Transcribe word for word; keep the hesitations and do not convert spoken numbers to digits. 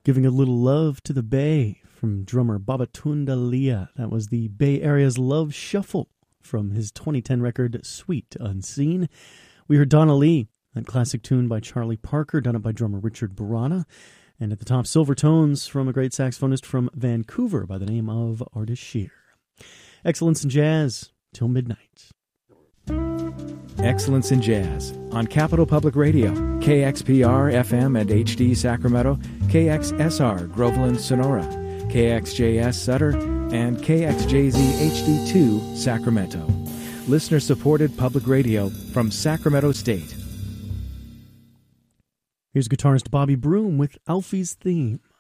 Giving a Little Love to the Bay from drummer Babatunda Lia. That was the Bay Area's Love Shuffle from his twenty ten record Sweet Unseen. We heard Donna Lee, that classic tune by Charlie Parker, done up by drummer Richard Barana. And at the top, Silver Tones from a great saxophonist from Vancouver by the name of Artis Shear. Excellence in Jazz, till midnight. Excellence in Jazz on Capital Public Radio, K X P R F M and H D Sacramento, K X S R Groveland Sonora, K X J S Sutter, and K X J Z H D two Sacramento. Listener-supported public radio from Sacramento State. Here's guitarist Bobby Broom with Alfie's Theme.